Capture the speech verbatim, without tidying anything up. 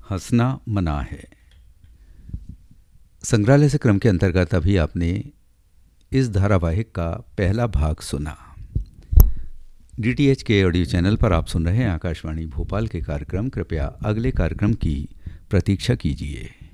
हंसना मना है। संग्रहालय से क्रम के अंतर्गत अभी आपने इस धारावाहिक का पहला भाग सुना। डीटीएच के ऑडियो चैनल पर आप सुन रहे हैं आकाशवाणी भोपाल के कार्यक्रम। कृपया अगले कार्यक्रम की प्रतीक्षा कीजिए।